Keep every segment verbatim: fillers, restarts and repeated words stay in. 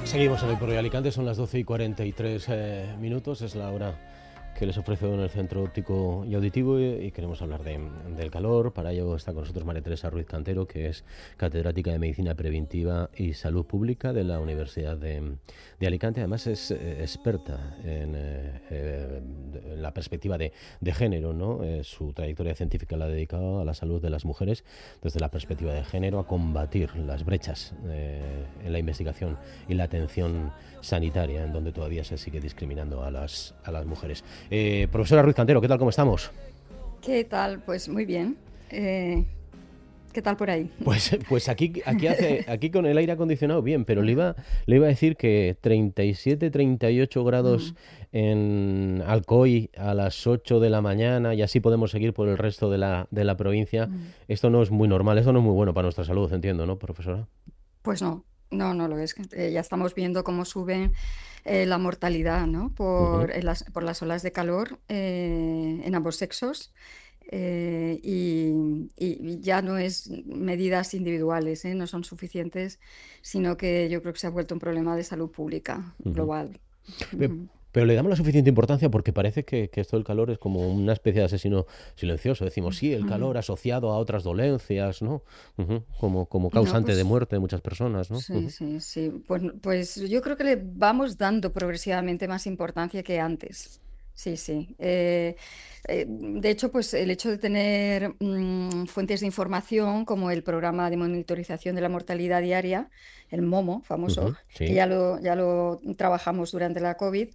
Seguimos en el Correo de Alicante, son las doce y cuarenta y tres eh, minutos, es la hora que les ofrece en el Centro Óptico y Auditivo, y, y queremos hablar de, del calor. Para ello está con nosotros María Teresa Ruiz Cantero, que es catedrática de Medicina Preventiva y Salud Pública de la Universidad de, de Alicante. Además es eh, experta en, eh, eh, en la perspectiva de, de género, ¿no? Eh, su trayectoria científica la ha dedicado a la salud de las mujeres desde la perspectiva de género, a combatir las brechas eh, en la investigación y la atención sanitaria, en donde todavía se sigue discriminando a las, a las mujeres. Eh, profesora Ruiz Cantero, ¿qué tal? ¿Cómo estamos? ¿Qué tal? Pues muy bien. Eh, ¿qué tal por ahí? Pues, pues aquí, aquí, hace, aquí con el aire acondicionado bien, pero le iba, le iba a decir que treinta y siete, treinta y ocho grados Mm. en Alcoy a las ocho de la mañana, y así podemos seguir por el resto de la, de la provincia. Mm. Esto no es muy normal, esto no es muy bueno para nuestra salud, entiendo, ¿no, profesora? Pues no, no, no lo es. Eh, ya estamos viendo cómo sube eh, la mortalidad, ¿no? Ujú. Por, en las, por las olas de calor eh, en ambos sexos. Eh, y, y ya no es medidas individuales, ¿eh? No son suficientes, sino que yo creo que se ha vuelto un problema de salud pública Ujú. global. Pe- Ujú. Pero le damos la suficiente importancia, porque parece que, que esto del calor es como una especie de asesino silencioso. Decimos, sí, el Ujú. calor asociado a otras dolencias, ¿no? Ujú. Como, como No, causante de pues muerte de muchas personas, ¿no? sí, Ujú. sí, sí. Pues, pues yo creo que le vamos dando progresivamente más importancia que antes. Sí, sí. Eh, eh, de hecho, pues el hecho de tener mm, fuentes de información como el programa de monitorización de la mortalidad diaria, el MOMO famoso, Ujú. que Sí. ya lo, ya lo trabajamos durante la COVID,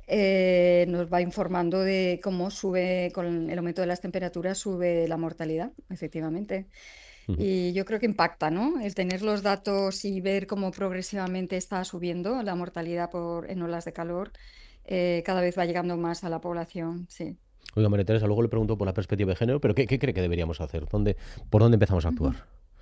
eh, nos va informando de cómo sube, con el aumento de las temperaturas, sube la mortalidad, efectivamente. Ujú. Y yo creo que impacta, ¿no? El tener los datos y ver cómo progresivamente está subiendo la mortalidad por, en olas de calor, eh, cada vez va llegando más a la población, sí. Oiga, María Teresa, luego le pregunto por la perspectiva de género, pero ¿qué, qué cree que deberíamos hacer? ¿Dónde, por dónde empezamos a Ujú. actuar?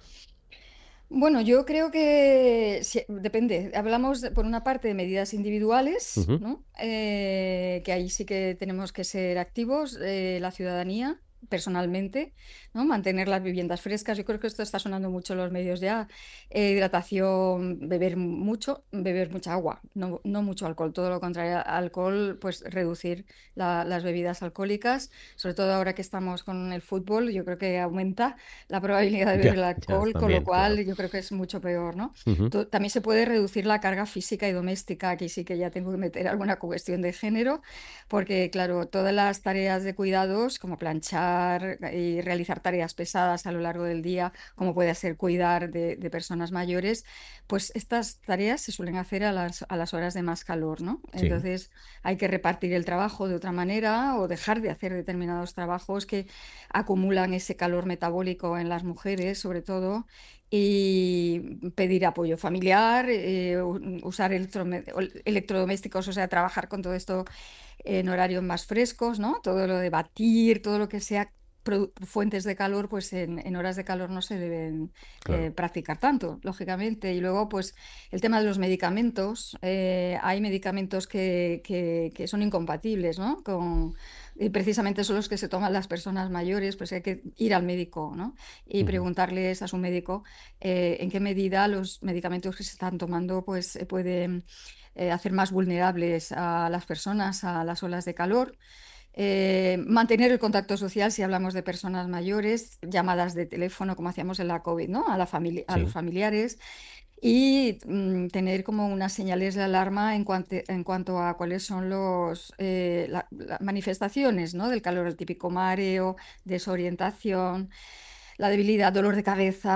Bueno, yo creo que sí, depende. Hablamos de- por una parte de medidas individuales, Ujú. ¿no? Eh, que ahí sí que tenemos que ser activos, eh, la ciudadanía, personalmente, ¿no? Mantener las viviendas frescas. Yo creo que esto está sonando mucho en los medios ya. Eh, hidratación, beber mucho, beber mucha agua, no, no mucho alcohol, todo lo contrario. Alcohol, pues reducir la- las bebidas alcohólicas, sobre todo ahora que estamos con el fútbol, yo creo que aumenta la probabilidad de beber Ya, el ya, alcohol, con lo también, claro. cual yo creo que es mucho peor, ¿no? Ujú. To- También se puede reducir la carga física y doméstica. Aquí sí que ya tengo que meter alguna cuestión de género, porque claro, todas las tareas de cuidados, como planchar y realizar tareas pesadas a lo largo del día, como puede ser cuidar de, de personas mayores, pues estas tareas se suelen hacer a las, a las horas de más calor, ¿no? Sí, Entonces hay que repartir el trabajo de otra manera o dejar de hacer determinados trabajos que acumulan ese calor metabólico en las mujeres, sobre todo, y pedir apoyo familiar, eh, u- usar electrome- electrodomésticos, o sea, trabajar con todo esto en horarios más frescos, ¿no? Todo lo de batir, todo lo que sea produ- fuentes de calor, pues en, en horas de calor no se deben claro. eh, practicar tanto, lógicamente. Y luego, pues el tema de los medicamentos, eh, hay medicamentos que, que- que son incompatibles, ¿no? Con, y precisamente son los que se toman las personas mayores, pues hay que ir al médico, ¿no? Y Ujú. preguntarles a su médico eh, en qué medida los medicamentos que se están tomando, pues se pueden eh, hacer más vulnerables a las personas a las olas de calor. Eh, mantener el contacto social si hablamos de personas mayores, llamadas de teléfono como hacíamos en la COVID, ¿no? A la famili- a los Sí. familiares y mm, tener como unas señales de alarma en cuanto, en cuanto a cuáles son los, eh, la- las manifestaciones, ¿no? Del calor, el típico mareo, desorientación, la debilidad, dolor de cabeza.